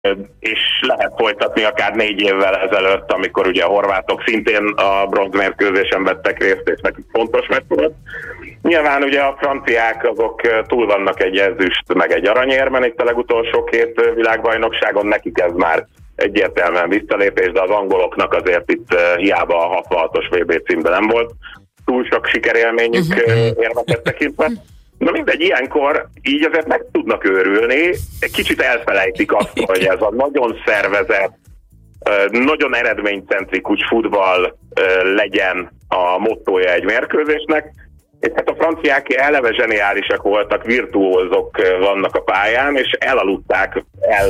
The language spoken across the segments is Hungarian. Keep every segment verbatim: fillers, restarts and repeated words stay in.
és lehet folytatni akár négy évvel ezelőtt, amikor ugye a horvátok szintén a bronzmérkőzésen vettek részt, és nekik fontos meccs volt. Nyilván ugye a franciák azok túl vannak egy ezüst, meg egy aranyérmen itt a legutolsó két világbajnokságon, nekik ez már egyértelműen visszalépés, de az angoloknak azért itt hiába a hatvanhatos vé bé címben nem volt túl sok sikerélményük uh-huh. érveket tekintve. Na mindegy, ilyenkor így azért meg tudnak őrülni, egy kicsit elfelejtik azt, hogy ez a nagyon szervezett, nagyon eredménycentrikus futball legyen a mottója egy mérkőzésnek, és hát a franciák eleve zseniálisak voltak, virtuózok vannak a pályán, és elaludták, el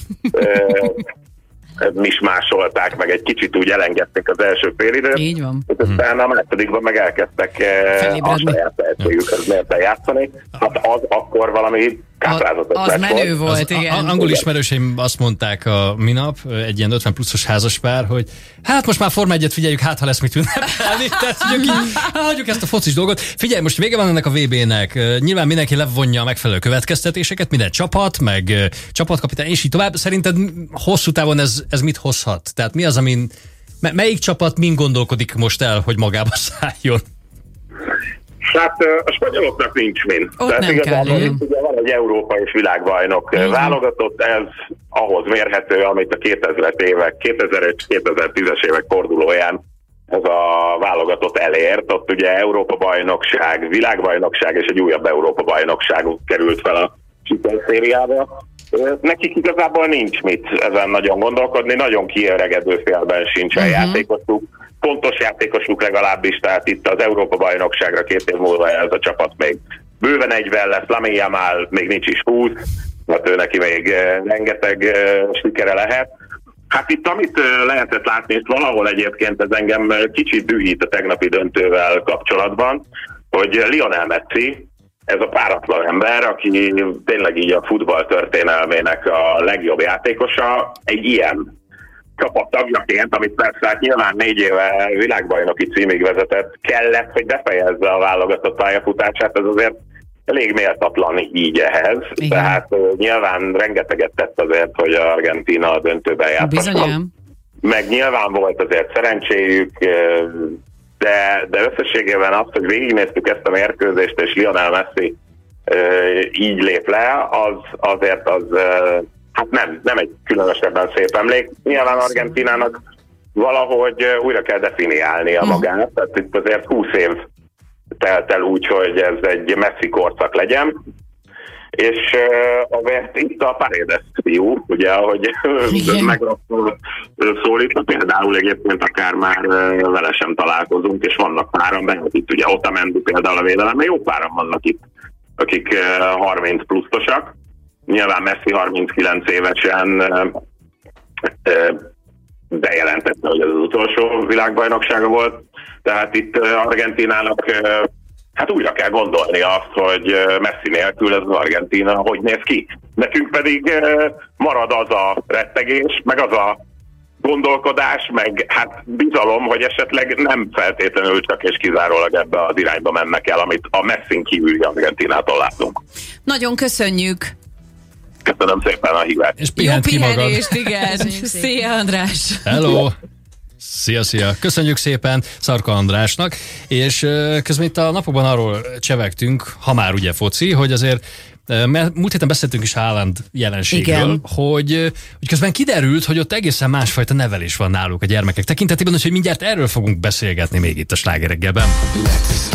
mismásolták, meg egy kicsit úgy elengedték az első félidőt. Így van. És aztán a másodikban meg elkezdtek a saját tehetségüket mérten játszani. Hát az akkor valami káprázatos az, az menő volt, volt az, igen. A, angol ismerőseim azt mondták a minap, egy ilyen ötven pluszos házaspár, hogy hát most már Forma egyet figyeljük, hát ha lesz mit ünnepelni. Tehát hagyjuk, így, hagyjuk ezt a focis dolgot. Figyelj, most vége van ennek a vé bének. Nyilván mindenki levonja a megfelelő következtetéseket, minden csapat, meg csapatkapitány, és így tovább. Szerinted hosszú távon ez, ez mit hozhat? Tehát mi az, amin melyik csapat min gondolkodik most el, hogy magába szálljon? Hát a spanyoloknak nincs min. Ott Tehát nem igazából kell, ugye van egy Európa és világbajnok mm. válogatott, ez ahhoz mérhető, amit a kétezres évek, kétezer-öt kétezer-tízes évek fordulóján ez a válogatott elért. Ott ugye Európa bajnokság, világbajnokság és egy újabb Európa bajnokság került fel a sikerszériába. Nekik igazából nincs mit ezen nagyon gondolkodni, nagyon kiöregedő félben sincsen uh-huh. játékosuk. Pontos játékosuk legalábbis, tehát itt az Európa-bajnokságra két év múlva ez a csapat még bőven negyven lesz, Lamine Yamal még nincs is húsz, mert ő neki még rengeteg sikere lehet. Hát itt amit lehetett látni, és valahol egyébként ez engem kicsit dühít a tegnapi döntővel kapcsolatban, hogy Lionel Messi, ez a páratlan ember, aki tényleg így a futball történelmének a legjobb játékosa, egy ilyen csapat tagjaként, amit persze hát nyilván négy éve világbajnoki címig vezetett, kellett, hogy befejezze a válogatott pályafutását, ez azért elég méltatlan így ehhez. Igen. Tehát uh, nyilván rengeteget tett azért, hogy Argentína a döntőben játszottak. Meg nyilván volt azért szerencséjük, de, de összességében azt, hogy végignéztük ezt a mérkőzést, és Lionel Messi uh, így lép le, az azért az uh, hát nem, nem egy különösebben szép emlék. Nyilván Argentínának valahogy újra kell definiálnia magát, tehát itt azért húsz év telt el úgy, hogy ez egy Messi korszak legyen, és uh, azért itt a Paredes fiú, ugye, ahogy megrosszul szólít, például egyébként akár már uh, vele sem találkozunk, és vannak páran benne, itt ugye Otamendi például a védelemben, jó páran vannak itt, akik uh, harminc pluszosak. Nyilván Messi harminckilenc évesen bejelentette, hogy ez az utolsó világbajnoksága volt, tehát itt Argentínának hát újra kell gondolni azt, hogy Messi nélkül ez az Argentína hogy néz ki. Nekünk pedig marad az a rettegés, meg az a gondolkodás, meg hát bizalom, hogy esetleg nem feltétlenül csak és kizárólag ebbe az irányba mennek el, amit a Messin kívüli Argentinától látunk. Nagyon köszönjük! Köszönöm szépen a hívást. És pihent ki magad. Igen. Szia, András. Hello. Szia, szia. Köszönjük szépen Szarka Andrásnak, és közben itt a napokban arról csevegtünk, ha már ugye foci, hogy azért mert múlt héten beszéltünk is Haaland jelenségről, hogy, hogy közben kiderült, hogy ott egészen másfajta nevelés van náluk a gyermekek tekintetében, hogy mindjárt erről fogunk beszélgetni még itt a Sláger reggelben.